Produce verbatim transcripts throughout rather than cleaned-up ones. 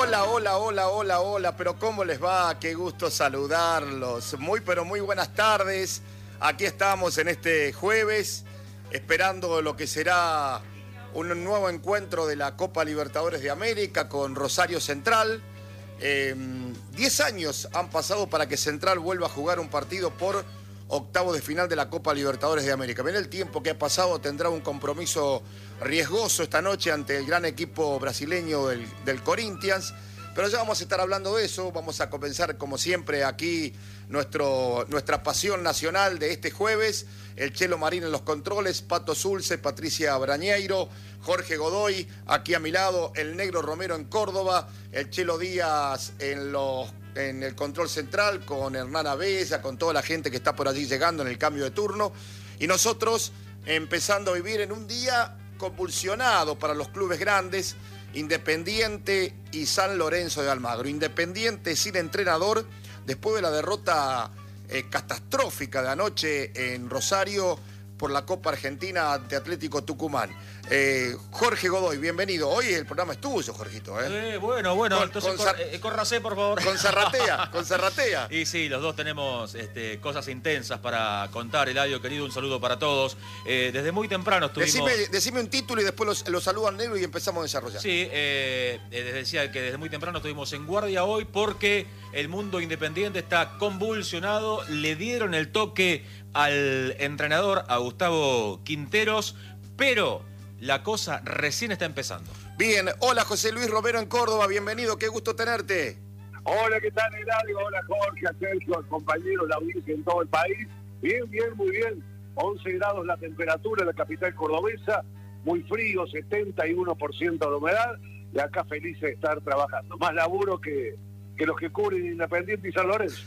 Hola, hola, hola, hola, hola, pero ¿cómo les va? Qué gusto saludarlos. Muy, pero muy buenas tardes. Aquí estamos en este jueves, esperando lo que será un nuevo encuentro de la Copa Libertadores de América con Rosario Central. Eh, diez años han pasado para que Central vuelva a jugar un partido por octavo de final de la Copa Libertadores de América. Ven el tiempo que ha pasado, tendrá un compromiso riesgoso esta noche ante el gran equipo brasileño del, del Corinthians, pero ya vamos a estar hablando de eso. Vamos a comenzar como siempre aquí nuestro, nuestra pasión nacional de este jueves. El Chelo Marín en los controles, Pato Zulce, Patricia Brañeiro, Jorge Godoy aquí a mi lado, el Negro Romero en Córdoba, el Chelo Díaz en los en el control central, con Hernán Abella, con toda la gente que está por allí llegando en el cambio de turno, y nosotros empezando a vivir en un día convulsionado para los clubes grandes, Independiente y San Lorenzo de Almagro. Independiente sin entrenador, después de la derrota eh, catastrófica de anoche en Rosario por la Copa Argentina ante Atlético Tucumán. Eh, Jorge Godoy, bienvenido. Hoy el programa es tuyo, Jorgito. ¿eh? Eh, bueno, bueno, con, entonces con cor, eh, córrase, por favor. Con Zarratea, con Zarratea. Y sí, los dos tenemos este, cosas intensas para contar. Eladio, querido, un saludo para todos. Eh, desde muy temprano estuvimos... Decime, decime un título y después lo saludo al Negro y empezamos a desarrollar. Sí, eh, les decía que desde muy temprano estuvimos en guardia hoy porque el mundo independiente está convulsionado. Le dieron el toque al entrenador, a Gustavo Quinteros, pero la cosa recién está empezando. Bien, hola José Luis Romero en Córdoba, bienvenido, qué gusto tenerte. Hola, ¿qué tal, Eladio? Hola, Jorge, a Sergio, al compañero, la audiencia en todo el país. Bien, bien, muy bien. once grados la temperatura en la capital cordobesa, muy frío, setenta y uno por ciento de humedad, y acá feliz de estar trabajando. Más laburo que, que los que cubren Independiente y San Lorenzo.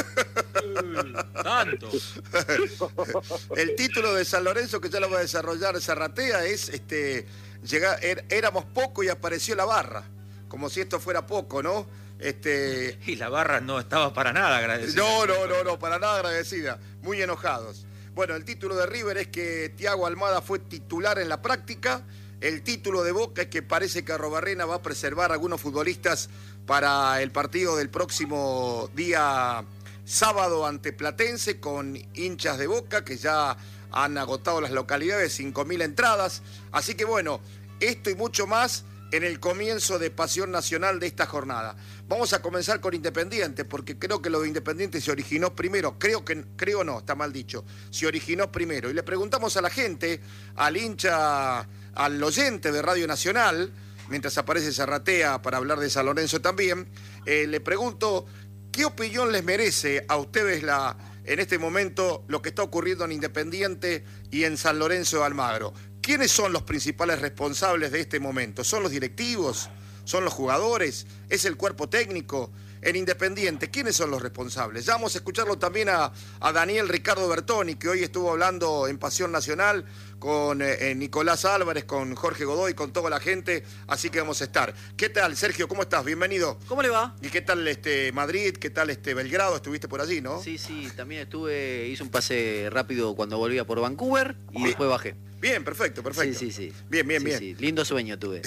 Tanto. El título de San Lorenzo, que ya lo va a desarrollar Zarratea, es este, llegar, er, éramos poco y apareció la barra, como si esto fuera poco, ¿no? Este... Y la barra no estaba para nada agradecida. No, no, no, no, para nada agradecida, muy enojados. Bueno, el título de River es que Thiago Almada fue titular en la práctica. El título de Boca es que parece que Arrobarrena va a preservar a algunos futbolistas para el partido del próximo día sábado ante Platense, con hinchas de Boca que ya han agotado las localidades, cinco mil entradas. Así que bueno, esto y mucho más en el comienzo de Pasión Nacional de esta jornada. Vamos a comenzar con Independiente, porque creo que lo de Independiente se originó primero. Creo que, creo no, está mal dicho. Se originó primero. Y le preguntamos a la gente, al hincha, al oyente de Radio Nacional, mientras aparece Zarratea para hablar de San Lorenzo también, eh, le pregunto, ¿qué opinión les merece a ustedes la, en este momento lo que está ocurriendo en Independiente y en San Lorenzo de Almagro? ¿Quiénes son los principales responsables de este momento? ¿Son los directivos? ¿Son los jugadores? ¿Es el cuerpo técnico? En Independiente, ¿quiénes son los responsables? Ya vamos a escucharlo también a, a Daniel Ricardo Bertoni, que hoy estuvo hablando en Pasión Nacional con eh, Nicolás Álvarez, con Jorge Godoy, con toda la gente, así que vamos a estar. ¿Qué tal, Sergio? ¿Cómo estás? Bienvenido. ¿Cómo le va? ¿Y qué tal este Madrid? ¿Qué tal este Belgrado? Estuviste por allí, ¿no? Sí, sí, también estuve, hice un pase rápido cuando volvía por Vancouver y bien. Después bajé. Bien, perfecto, perfecto. Sí, sí, sí. Bien, bien, sí, bien. Sí. Lindo sueño tuve.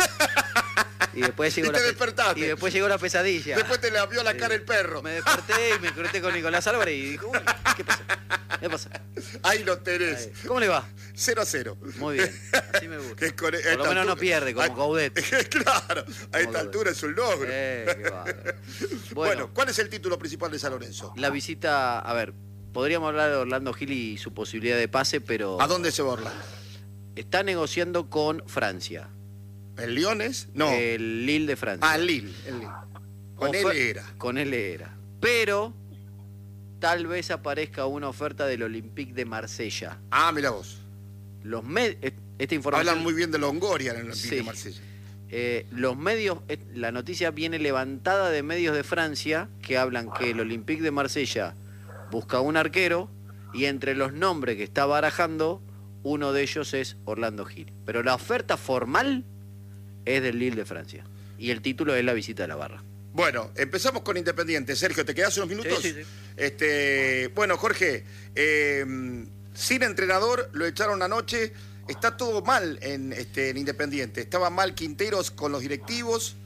Y después llegó y te la despertaste. Y después llegó la pesadilla. Después te le abrió la cara el perro. Me desperté y me crucé con Nicolás Álvarez y dijo, uy, ¿qué pasa? ¿Qué pasa? Ahí lo tenés. Ahí. ¿Cómo le va? cero a cero. Muy bien, así me gusta. Que con, Por lo menos altura, no pierde, como Gaudet. Claro, a esta altura es un logro. Eh, qué bueno. Bueno, ¿cuál es el título principal de San Lorenzo? La visita, a ver, podríamos hablar de Orlando Gil y su posibilidad de pase, pero... ¿A dónde se va Orlando? Está negociando con Francia. ¿El Lyonés? No. El Lille de Francia. Ah, el Lille. El Lille. Con él era. Con él era. Pero tal vez aparezca una oferta del Olympique de Marsella. Ah, mira vos. Los med esta información... Hablan muy bien de Longoria en el Olympique sí. de Marsella. Eh, los medios, la noticia viene levantada de medios de Francia que hablan que el Olympique de Marsella busca un arquero y entre los nombres que está barajando, uno de ellos es Orlando Gil. Pero la oferta formal es del Lille de Francia. Y el título es la visita de la barra. Bueno, empezamos con Independiente. Sergio, ¿te quedás unos minutos? Sí, sí, sí. Este, bueno, Jorge, eh, sin entrenador, lo echaron anoche. Está todo mal en, este, en Independiente. Estaba mal Quinteros con los directivos.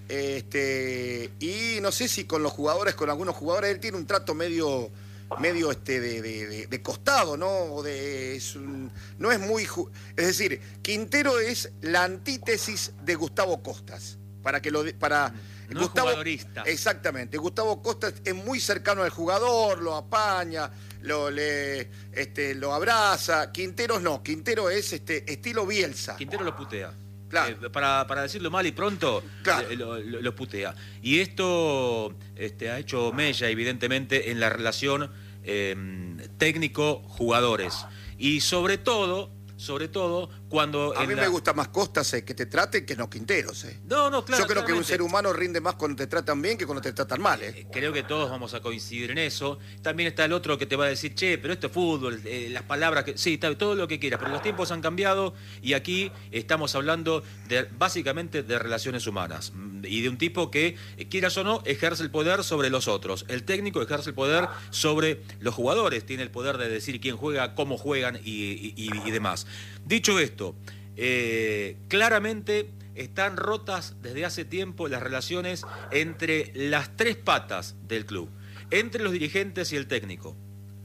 Este, y no sé si con los jugadores, con algunos jugadores, él tiene un trato medio, medio este de, de, de, de costado, ¿no? O de, es un, no es muy... Es decir, Quintero es la antítesis de Gustavo Costas. Para que lo... Para, no Gustavo, es jugadorista. Exactamente. Gustavo Costas es muy cercano al jugador, lo apaña, lo, le, este, lo abraza. Quintero no. Quintero es este, estilo Bielsa. Quintero lo putea. Claro. Eh, para, para decirlo mal y pronto, claro. eh, lo, lo, lo putea. Y esto este, ha hecho mella, evidentemente, en la relación eh, técnico-jugadores. Y sobre todo, sobre todo, cuando... A mí la... me gusta más Costas eh, que te traten que no Quinteros. Eh. No, no, claro. Yo creo claramente. que un ser humano rinde más cuando te tratan bien que cuando te tratan mal. Eh. Eh, creo que todos vamos a coincidir en eso. También está el otro que te va a decir, che, pero esto es fútbol, eh, las palabras, que sí, está, todo lo que quieras, pero los tiempos han cambiado y aquí estamos hablando de, básicamente de relaciones humanas y de un tipo que, eh, quieras o no, ejerce el poder sobre los otros. El técnico ejerce el poder sobre los jugadores, tiene el poder de decir quién juega, cómo juegan y, y, y demás. Dicho esto, eh, claramente están rotas desde hace tiempo las relaciones entre las tres patas del club, entre los dirigentes y el técnico,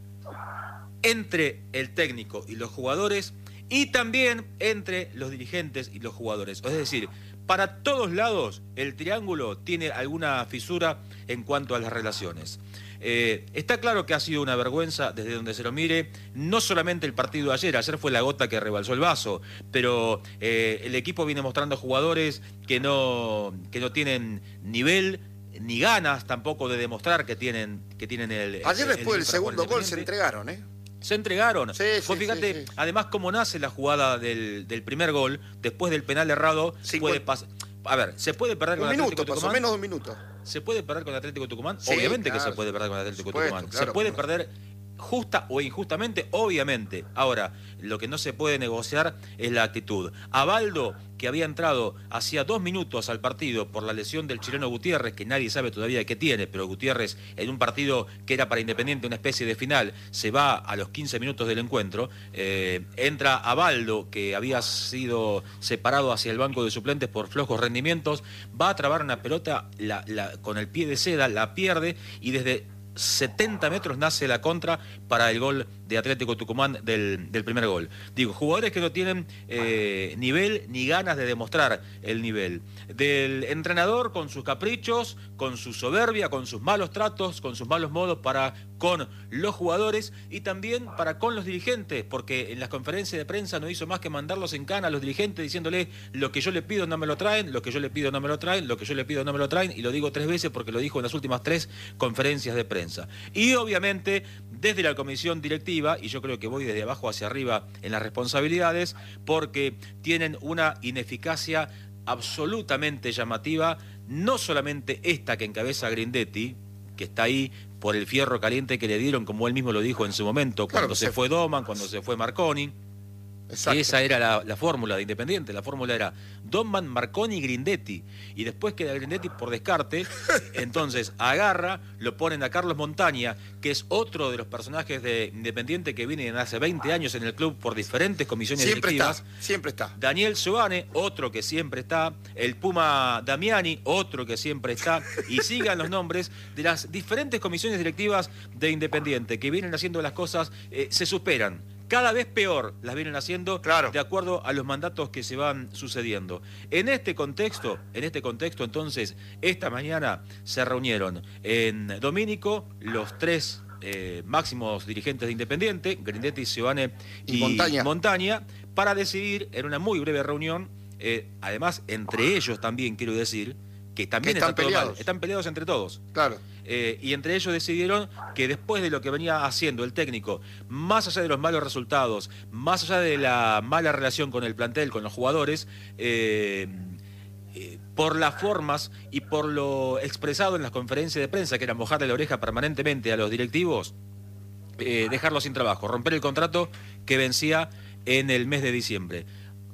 entre el técnico y los jugadores y también entre los dirigentes y los jugadores. Es decir, para todos lados el triángulo tiene alguna fisura en cuanto a las relaciones. Eh, está claro que ha sido una vergüenza desde donde se lo mire, no solamente el partido de ayer, ayer fue la gota que rebalsó el vaso, pero eh, el equipo viene mostrando jugadores que no, que no tienen nivel ni ganas tampoco de demostrar que tienen, que tienen el... Ayer el, después el del segundo gol se entregaron, ¿eh? Se entregaron. Sí, sí, pues fíjate, sí, sí. Además, cómo nace la jugada del, del primer gol, después del penal errado, Sí, puede bueno. pasar... A ver, ¿se puede perder Un con minuto, Atlético pasó Tucumán? menos de un minuto. ¿Se puede perder con Atlético Tucumán? Sí, Obviamente claro, que se puede perder con por Atlético supuesto, Tucumán. claro, se puede claro. perder justa o injustamente, obviamente. Ahora, lo que no se puede negociar es la actitud. Abaldo, que había entrado hacía dos minutos al partido por la lesión del chileno Gutiérrez, que nadie sabe todavía qué tiene, pero Gutiérrez en un partido que era para Independiente, una especie de final, se va a los quince minutos del encuentro, eh, entra Abaldo, que había sido separado hacia el banco de suplentes por flojos rendimientos, va a trabar una pelota la, la, con el pie de seda, la pierde y desde setenta metros nace la contra para el gol de Atlético Tucumán del, del primer gol. Digo, jugadores que no tienen eh, nivel ni ganas de demostrar el nivel. Del entrenador con sus caprichos, con su soberbia, con sus malos tratos, con sus malos modos para con los jugadores y también para con los dirigentes, porque en las conferencias de prensa no hizo más que mandarlos en cana a los dirigentes diciéndole lo que yo le pido no me lo traen, lo que yo le pido no me lo traen, lo que yo le pido no me lo traen, y lo digo tres veces porque lo dijo en las últimas tres conferencias de prensa. Y obviamente desde la comisión directiva, y yo creo que voy desde abajo hacia arriba en las responsabilidades, porque tienen una ineficacia absolutamente llamativa, no solamente esta que encabeza Grindetti, que está ahí por el fierro caliente que le dieron, como él mismo lo dijo en su momento, Claro cuando que se sí. fue Doman, cuando se fue Marconi. Exacto. Esa era la, la fórmula de Independiente, la fórmula era Doman, Marconi y Grindetti, y después queda Grindetti por descarte, entonces agarra, lo ponen a Carlos Montaña, que es otro de los personajes de Independiente que vienen hace veinte años en el club por diferentes comisiones Siempre directivas. está, siempre está. Daniel Soane, otro que siempre está, el Puma Damiani, otro que siempre está, y sigan los nombres de las diferentes comisiones directivas de Independiente que vienen haciendo las cosas, eh, se superan. Cada vez peor las vienen haciendo, Claro. de acuerdo a los mandatos que se van sucediendo. En este contexto, en este contexto, entonces, esta mañana se reunieron en Domínico los tres eh, máximos dirigentes de Independiente, Grindetti, Soane y, Y Montaña. Montaña, para decidir en una muy breve reunión, eh, además entre ellos también quiero decir que también Que están está todo mal, peleados. están peleados entre todos. Claro. Eh, y entre ellos decidieron que después de lo que venía haciendo el técnico, más allá de los malos resultados, más allá de la mala relación con el plantel, con los jugadores, eh, eh, por las formas y por lo expresado en las conferencias de prensa, que era mojarle la oreja permanentemente a los directivos, eh, dejarlos sin trabajo, romper el contrato que vencía en el mes de diciembre.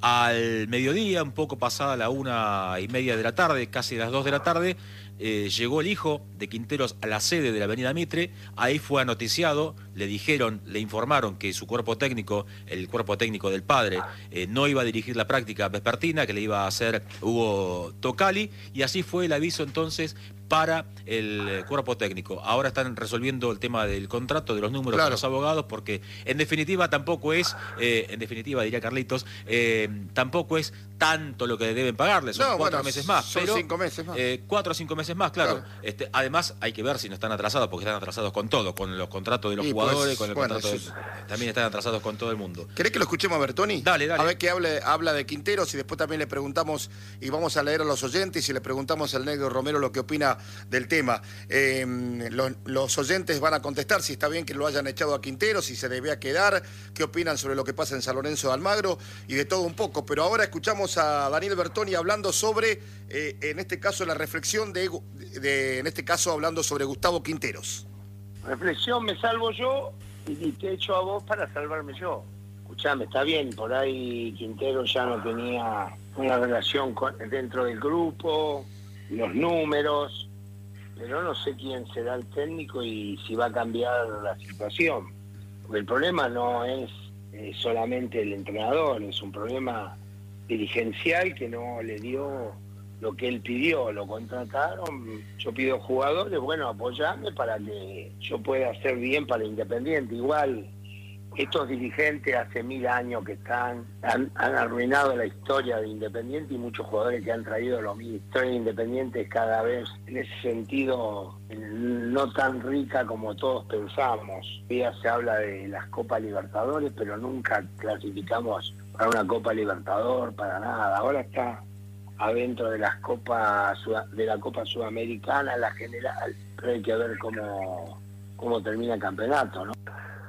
Al mediodía, un poco pasada la una y media de la tarde, casi las dos de la tarde, eh, llegó el hijo de Quinteros a la sede de la avenida Mitre. Ahí fue anoticiado, le dijeron, le informaron que su cuerpo técnico, el cuerpo técnico del padre, eh, no iba a dirigir la práctica vespertina, que le iba a hacer Hugo Tocali, y así fue el aviso entonces para el cuerpo técnico. Ahora están resolviendo el tema del contrato, de los números Claro. con los abogados, porque en definitiva tampoco es, eh, en definitiva diría Carlitos, eh, tampoco es tanto lo que deben pagarles, son No, cuatro bueno, meses más. son pero, cinco meses más. eh, cuatro o cinco meses más, claro. Claro. Este, además hay que ver si no están atrasados, porque están atrasados con todo, con los contratos de los Y jugadores, pues, con el bueno, contrato eso de- también están atrasados con todo el mundo. ¿Querés que lo escuchemos a Bertoni? Dale, dale. A ver qué hable, habla de Quinteros y después también le preguntamos, y vamos a leer a los oyentes y le preguntamos al negro Romero lo que opina del tema. Eh, lo- los oyentes van a contestar si está bien que lo hayan echado a Quinteros, si se debía quedar, qué opinan sobre lo que pasa en San Lorenzo de Almagro y de todo un poco. Pero ahora escuchamos a Daniel Bertoni hablando sobre, eh, en este caso, la reflexión de, de, en este caso, hablando sobre Gustavo Quinteros. Reflexión, me salvo yo y te echo a vos para salvarme yo. Escuchame, está bien, por ahí Quintero ya no tenía una relación con, dentro del grupo, los números, pero no sé quién será el técnico y si va a cambiar la situación. Porque el problema no es eh, solamente el entrenador, es un problema dirigencial que no le dio lo que él pidió, lo contrataron, yo pido jugadores, bueno, apoyame para que yo pueda hacer bien para Independiente. Igual, estos dirigentes hace mil años que están, han, han arruinado la historia de Independiente y muchos jugadores que han traído lo mismo. La historia de Independiente es cada vez, en ese sentido, no tan rica como todos pensamos. Ya se habla de las Copas Libertadores, pero nunca clasificamos para una Copa Libertador, para nada. Ahora está adentro de las copas de la Copa Sudamericana, la general, pero hay que ver cómo, cómo termina el campeonato, ¿no?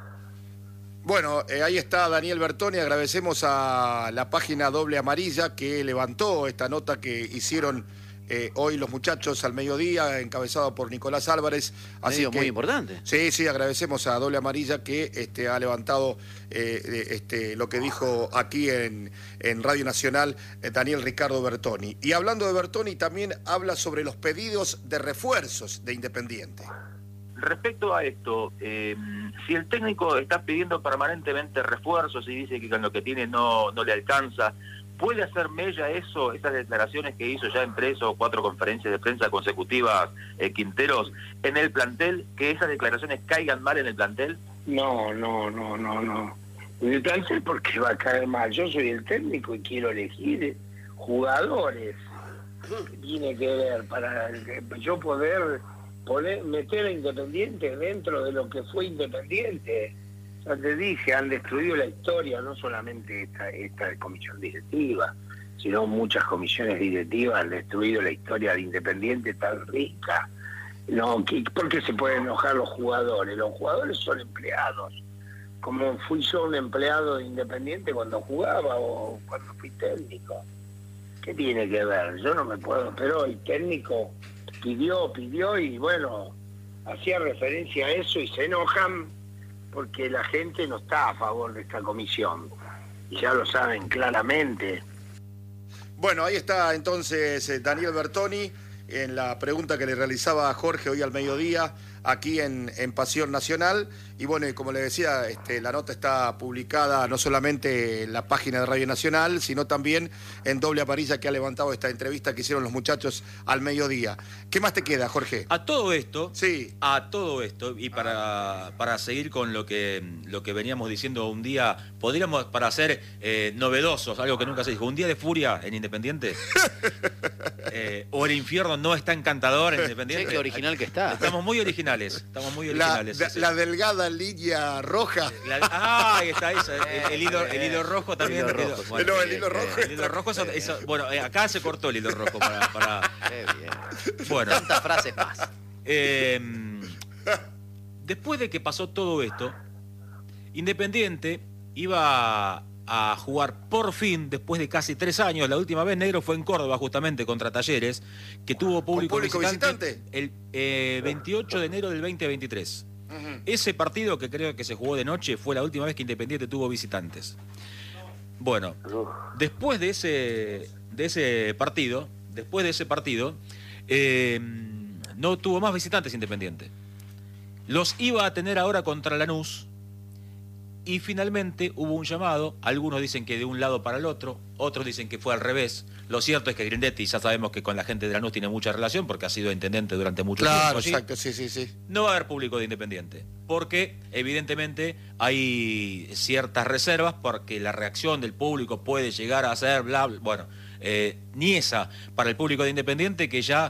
Bueno, eh, ahí está Daniel Bertoni, agradecemos a la página Doble Amarilla que levantó esta nota que hicieron eh, hoy los muchachos al mediodía, encabezado por Nicolás Álvarez. Así Medio que, muy importante. Sí, sí, agradecemos a Doble Amarilla que este, ha levantado eh, este, lo que dijo aquí en, en Radio Nacional eh, Daniel Ricardo Bertoni. Y hablando de Bertoni, también habla sobre los pedidos de refuerzos de Independiente. Respecto a esto, eh, si el técnico está pidiendo permanentemente refuerzos y dice que con lo que tiene no, no le alcanza, ¿puede hacer mella eso, esas declaraciones que hizo ya en tres o cuatro conferencias de prensa consecutivas eh, Quinteros en el plantel, que esas declaraciones caigan mal en el plantel? No, no, no, no, no. En el plantel porque va a caer mal. Yo soy el técnico y quiero elegir jugadores. ¿Qué tiene que ver para yo poder poner, meter a Independiente dentro de lo que fue Independiente? Ya te dije, han destruido la historia, no solamente esta, esta comisión directiva, sino muchas comisiones directivas han destruido la historia de Independiente tan rica. No, ¿por qué se pueden enojar los jugadores? Los jugadores son empleados. Como fui yo un empleado de Independiente cuando jugaba o cuando fui técnico. ¿Qué tiene que ver? Yo no me puedo, pero el técnico pidió, pidió y bueno, hacía referencia a eso y se enojan porque la gente no está a favor de esta comisión. Y ya lo saben claramente. Bueno, ahí está entonces eh, Daniel Bertoni en la pregunta que le realizaba a Jorge hoy al mediodía aquí en, en Pasión Nacional. Y bueno, y como le decía, este, la nota está publicada no solamente en la página de Radio Nacional, sino también en Doble Amarilla, que ha levantado esta entrevista que hicieron los muchachos al mediodía. ¿Qué más te queda, Jorge? A todo esto, Sí. a todo esto, y para, para seguir con lo que, lo que veníamos diciendo un día, podríamos, para ser eh, novedosos, algo que nunca se dijo, un día de furia en Independiente, eh, o el infierno no está encantador en Independiente. Che, qué original que está. Estamos muy originales, estamos muy La, originales. de- sí, sí. la delgada línea roja. La- ah, ahí está esa, el, el hilo, el hilo rojo también. El hilo rojo, No, el bien, hilo rojo. El hilo rojo, eso- eso- bueno, eh, acá se cortó el hilo rojo para... para Qué bien. bueno, Tantas frases más. eh, después de que pasó todo esto, Independiente iba a jugar por fin, después de casi tres años, la última vez, Negro, fue en Córdoba justamente contra Talleres, que tuvo público, público visitante, visitante? el eh, veintiocho de enero del veinte veintitrés. Ese partido, que creo que se jugó de noche, fue la última vez que Independiente tuvo visitantes. Bueno, Uf. después de ese, de ese partido, después de ese partido, eh, no tuvo más visitantes Independiente. Los iba a tener ahora contra Lanús y finalmente hubo un llamado. Algunos dicen que de un lado para el otro, otros dicen que fue al revés. Lo cierto es que Grindetti, ya sabemos que con la gente de Lanús tiene mucha relación porque ha sido intendente durante mucho Claro, tiempo allí. exacto, sí, sí, sí. No va a haber público de Independiente, porque evidentemente hay ciertas reservas porque la reacción del público puede llegar a ser bla, bla bueno, eh, ni esa para el público de Independiente, que ya